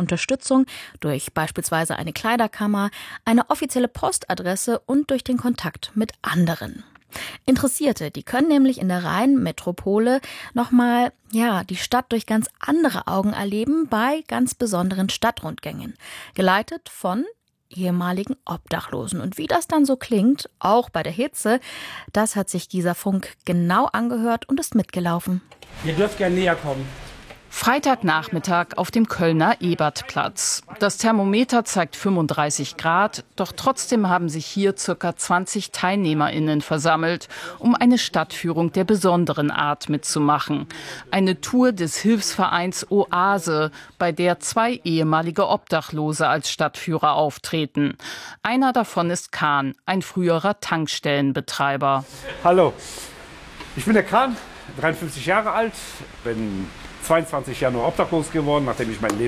Unterstützung durch beispielsweise eine Kleiderkammer, eine offizielle Postadresse und durch den Kontakt mit anderen. Interessierte, die können nämlich in der Rhein-Metropole nochmal die Stadt durch ganz andere Augen erleben bei ganz besonderen Stadtrundgängen. Geleitet von ehemaligen Obdachlosen. Und wie das dann so klingt, auch bei der Hitze, das hat sich Gisa Funk genau angehört und ist mitgelaufen. Ihr dürft gerne näher kommen. Freitagnachmittag auf dem Kölner Ebertplatz. Das Thermometer zeigt 35 Grad, doch trotzdem haben sich hier ca. 20 TeilnehmerInnen versammelt, um eine Stadtführung der besonderen Art mitzumachen. Eine Tour des Hilfsvereins Oase, bei der 2 ehemalige Obdachlose als Stadtführer auftreten. Einer davon ist Kahn, ein früherer Tankstellenbetreiber. Hallo, ich bin der Kahn, 53 Jahre alt, bin 22 Januar obdachlos geworden, nachdem ich meinen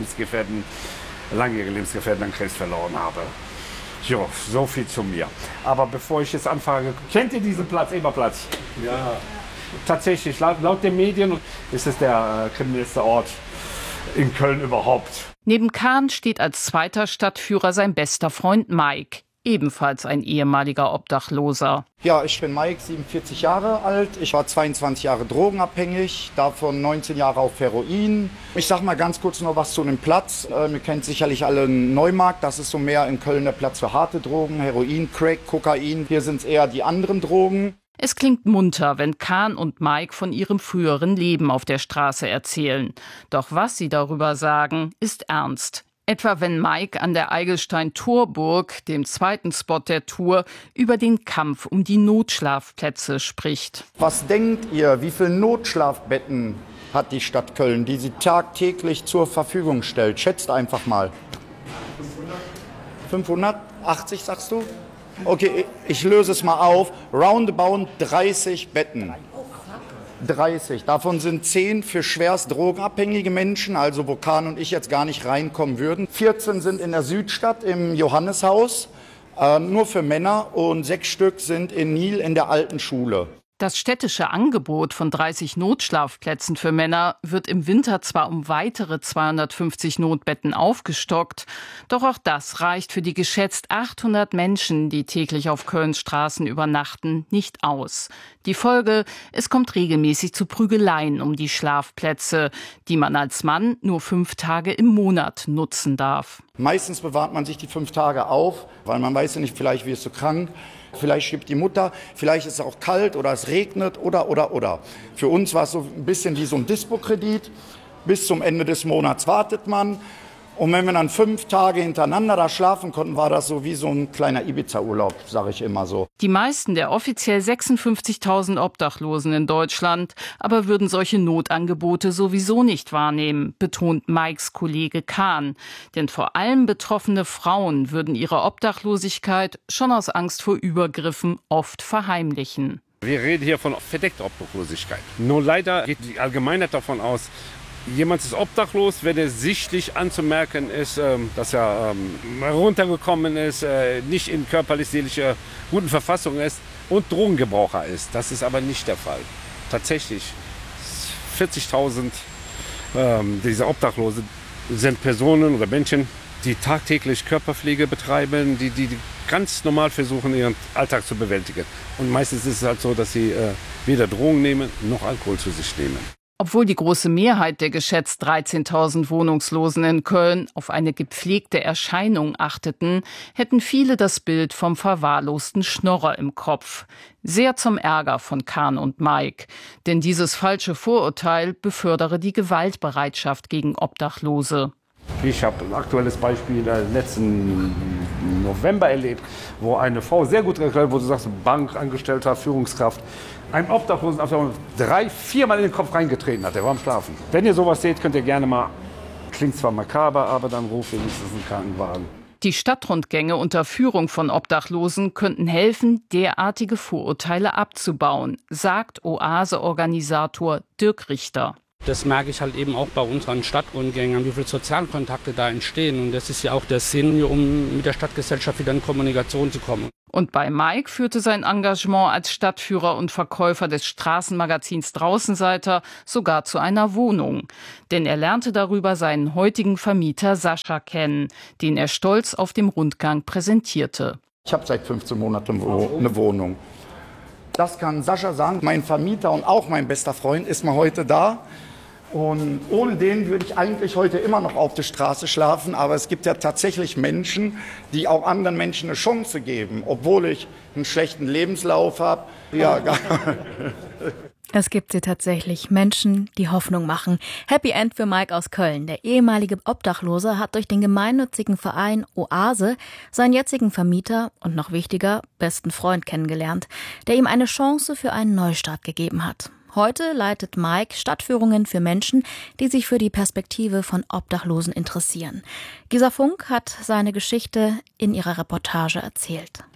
langjährigen Lebensgefährten an Krebs verloren habe. Jo, so viel zu mir. Aber bevor ich jetzt anfange, kennt ihr diesen Platz, Eberplatz? Ja. Tatsächlich, laut den Medien ist es der kriminellste Ort in Köln überhaupt. Neben Kahn steht als zweiter Stadtführer sein bester Freund Mike. Ebenfalls ein ehemaliger Obdachloser. Ja, ich bin Mike, 47 Jahre alt. Ich war 22 Jahre drogenabhängig, davon 19 Jahre auf Heroin. Ich sag mal ganz kurz noch was zu dem Platz. Ihr kennt sicherlich alle Neumarkt. Das ist so mehr in Köln der Platz für harte Drogen, Heroin, Crack, Kokain. Hier sind es eher die anderen Drogen. Es klingt munter, wenn Kahn und Mike von ihrem früheren Leben auf der Straße erzählen. Doch was sie darüber sagen, ist ernst. Etwa wenn Mike an der Eigelstein-Torburg, dem zweiten Spot der Tour, über den Kampf um die Notschlafplätze spricht. Was denkt ihr, wie viele Notschlafbetten hat die Stadt Köln, die sie tagtäglich zur Verfügung stellt? Schätzt einfach mal. 580 sagst du? Okay, ich löse es mal auf. Roundabout 30 Betten. 30. Davon sind 10 für schwerst drogenabhängige Menschen, also wo Kahn und ich jetzt gar nicht reinkommen würden. 14 sind in der Südstadt im Johanneshaus, nur für Männer, und 6 Stück sind in Nil in der alten Schule. Das städtische Angebot von 30 Notschlafplätzen für Männer wird im Winter zwar um weitere 250 Notbetten aufgestockt, doch auch das reicht für die geschätzt 800 Menschen, die täglich auf Kölns Straßen übernachten, nicht aus. Die Folge: Es kommt regelmäßig zu Prügeleien um die Schlafplätze, die man als Mann nur 5 Tage im Monat nutzen darf. Meistens bewahrt man sich die 5 Tage auf, weil man weiß ja nicht, vielleicht wirst du krank. Vielleicht stirbt die Mutter, vielleicht ist es auch kalt oder es regnet oder. Für uns war es so ein bisschen wie so ein Dispo-Kredit. Bis zum Ende des Monats wartet man. Und wenn wir dann 5 Tage hintereinander da schlafen konnten, war das so wie so ein kleiner Ibiza-Urlaub, sage ich immer so. Die meisten der offiziell 56.000 Obdachlosen in Deutschland aber würden solche Notangebote sowieso nicht wahrnehmen, betont Mikes Kollege Kahn. Denn vor allem betroffene Frauen würden ihre Obdachlosigkeit schon aus Angst vor Übergriffen oft verheimlichen. Wir reden hier von verdeckter Obdachlosigkeit. Nur leider geht die Allgemeinheit davon aus, jemand ist obdachlos, wenn er sichtlich anzumerken ist, dass er runtergekommen ist, nicht in körperlich-seelischer guten Verfassung ist und Drogengebraucher ist. Das ist aber nicht der Fall. Tatsächlich 40.000 dieser Obdachlosen sind Personen oder Menschen, die tagtäglich Körperpflege betreiben, die ganz normal versuchen, ihren Alltag zu bewältigen. Und meistens ist es halt so, dass sie weder Drogen nehmen, noch Alkohol zu sich nehmen. Obwohl die große Mehrheit der geschätzt 13.000 Wohnungslosen in Köln auf eine gepflegte Erscheinung achteten, hätten viele das Bild vom verwahrlosten Schnorrer im Kopf. Sehr zum Ärger von Kahn und Mike. Denn dieses falsche Vorurteil befördere die Gewaltbereitschaft gegen Obdachlose. Ich habe ein aktuelles Beispiel letzten November erlebt, wo eine Frau sehr gut gekleidet, wo du sagst, Bankangestellter, Führungskraft, einem Obdachlosen auf 3-4 Mal in den Kopf reingetreten hat. Der war am Schlafen. Wenn ihr sowas seht, könnt ihr gerne mal, klingt zwar makaber, aber dann ruft wenigstens einen Krankenwagen. Die Stadtrundgänge unter Führung von Obdachlosen könnten helfen, derartige Vorurteile abzubauen, sagt Oase-Organisator Dirk Richter. Das merke ich halt eben auch bei unseren Stadtrundgängern, wie viele Sozialkontakte da entstehen. Und das ist ja auch der Sinn, um mit der Stadtgesellschaft wieder in Kommunikation zu kommen. Und bei Mike führte sein Engagement als Stadtführer und Verkäufer des Straßenmagazins Draußenseiter sogar zu einer Wohnung. Denn er lernte darüber seinen heutigen Vermieter Sascha kennen, den er stolz auf dem Rundgang präsentierte. Ich habe seit 15 Monaten eine Wohnung. Das kann Sascha sagen. Mein Vermieter und auch mein bester Freund ist mal heute da. Und ohne den würde ich eigentlich heute immer noch auf der Straße schlafen. Aber es gibt ja tatsächlich Menschen, die auch anderen Menschen eine Chance geben, obwohl ich einen schlechten Lebenslauf habe. Ja, Es gibt sie tatsächlich, Menschen, die Hoffnung machen. Happy End für Mike aus Köln. Der ehemalige Obdachlose hat durch den gemeinnützigen Verein Oase seinen jetzigen Vermieter und noch wichtiger, besten Freund kennengelernt, der ihm eine Chance für einen Neustart gegeben hat. Heute leitet Mike Stadtführungen für Menschen, die sich für die Perspektive von Obdachlosen interessieren. Gisa Funk hat seine Geschichte in ihrer Reportage erzählt.